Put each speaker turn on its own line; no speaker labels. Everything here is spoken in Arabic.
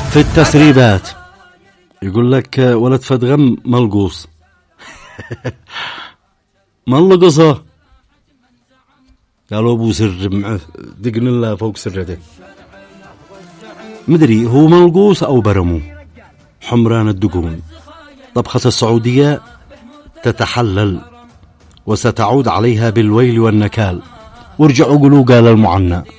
في التسريبات يقول لك ولد فدغم ملقوص. ملقصه قالوا ابو سر معه دقن الله فوق سرته، مدري هو ملقوص او برمو. حمران الدقون. طبخة السعودية تتحلل وستعود عليها بالويل والنكال. وارجعوا قولوا قال المعنى.